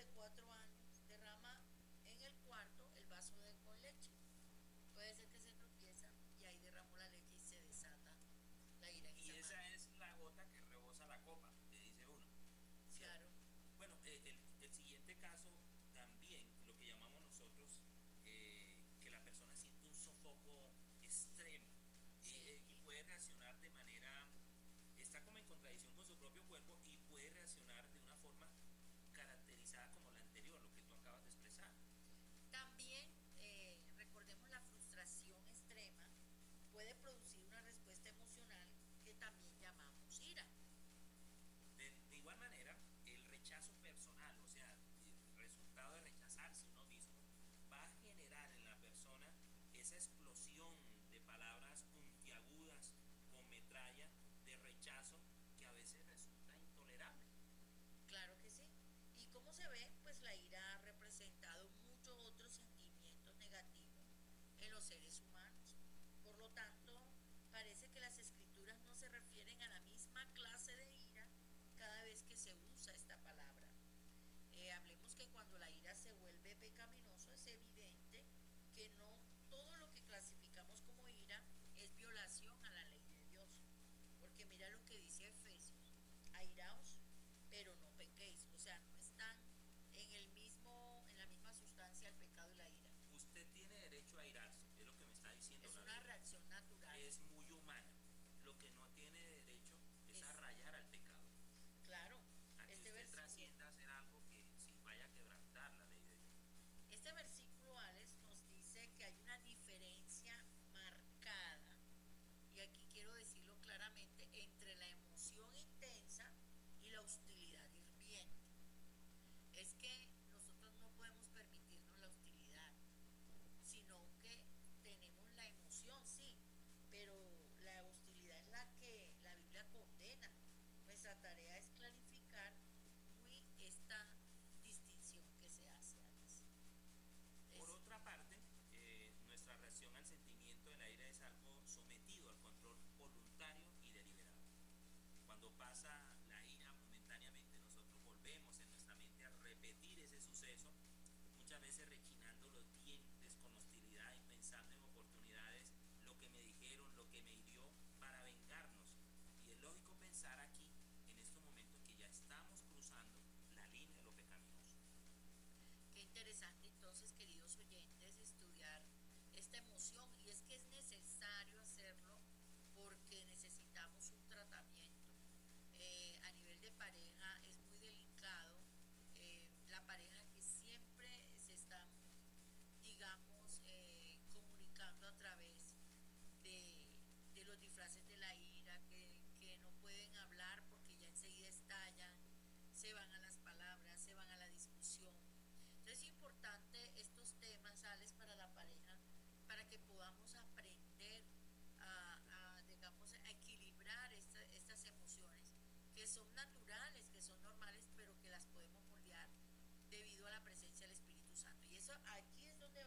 de 4 años derrama en el cuarto el vaso con leche. Puede ser que se tropieza y ahí derramó la leche y se desata la ira en Y esa mano. esa es la gota que rebosa la copa, que dice uno, ¿cierto? Claro, Bueno, el siguiente caso también, lo que llamamos nosotros, que la persona siente un sofoco extremo sí, y puede reaccionar de manera, está como en contradicción con su propio cuerpo y puede reaccionar de una forma caracterizada como la anterior, lo que tú acabas de expresar. también recordemos la frustración extrema puede producir una respuesta emocional que también llamamos ira. De igual manera, el rechazo personal, o sea, el resultado de rechazarse uno mismo, va a generar en la persona esa explosión de palabras puntiagudas con metralla de rechazo que a veces resulta intolerable. Claro que sí. Y como se ve, pues la ira ha representado muchos otros sentimientos negativos en los seres humanos. Por lo tanto, parece que las escrituras no se refieren a la misma clase de ira cada vez que se usa esta palabra. Hablemos que cuando la ira se vuelve pecaminoso es evidente que no todo lo que clasificamos como ira es violación a la ley de Dios. Porque mira lo que dice Efesios, airaos, pero no pequéis, o sea, no están en la misma sustancia el pecado y la ira. Usted tiene derecho a airarse, es lo que me está diciendo Es la una Biblia. reacción natural. Es muy humana. Lo que no tiene derecho es a Es, rayar al pecado, claro, a que este usted versículo, trascienda a hacer algo que sí vaya a quebrantar la ley de Dios. este versículo, Alex, nos dice que hay una diferencia marcada, y aquí quiero decirlo claramente, entre la emoción intensa y la hostilidad hirviente. Es que nosotros no podemos permitirnos la hostilidad, sino que tenemos la emoción, sí, pero la hostilidad es la que la Biblia condena. Nuestra tarea es clarificar muy esta distinción que se hace a veces. Por Es, otra parte, nuestra reacción al sentimiento de la ira es algo sometido al control voluntario y deliberado. Cuando pasa la ira momentáneamente, nosotros volvemos en nuestra mente a repetir ese suceso, muchas veces rechinando los dientes con hostilidad y pensando en oportunidades, lo que me dijeron, lo que me hirió, para vengarnos. Y es lógico pensar aquí, en estos momentos, que ya estamos cruzando la línea de lo pecaminoso. qué interesante entonces, queridos oyentes, estudiar esta emoción, y es que es necesario hacerlo porque necesitamos un tratamiento. A nivel de pareja es muy delicado, la pareja que siempre se están, digamos, comunicando a través de, de los disfraces de la ira, que no pueden hablar porque ya enseguida estallan, se van